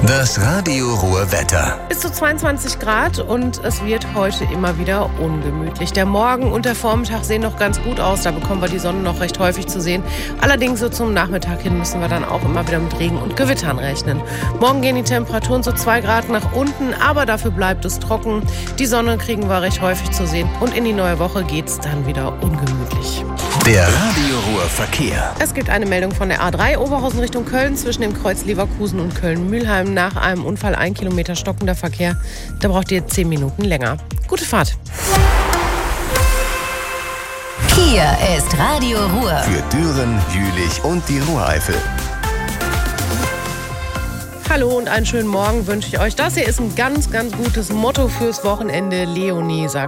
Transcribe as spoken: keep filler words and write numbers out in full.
Das Radio Ruhr Wetter. Bis zu zweiundzwanzig Grad und es wird heute immer wieder ungemütlich. Der Morgen und der Vormittag sehen noch ganz gut aus, da bekommen wir die Sonne noch recht häufig zu sehen. Allerdings so zum Nachmittag hin müssen wir dann auch immer wieder mit Regen und Gewittern rechnen. Morgen gehen die Temperaturen so zwei Grad nach unten, aber dafür bleibt es trocken. Die Sonne kriegen wir recht häufig zu sehen und in die neue Woche geht es dann wieder ungemütlich. Der Radio Ruhr Verkehr. Es gibt eine Meldung von der A drei Oberhausen Richtung Köln zwischen dem Kreuz Leverkusen und Köln-Mühlheim. Nach einem Unfall ein Kilometer stockender Verkehr. Da braucht ihr zehn Minuten länger. Gute Fahrt. Hier ist Radio Ruhr. Für Düren, Jülich und die Ruhreifel. Hallo und einen schönen Morgen wünsche ich euch. Das hier ist ein ganz, ganz gutes Motto fürs Wochenende. Leonie sagt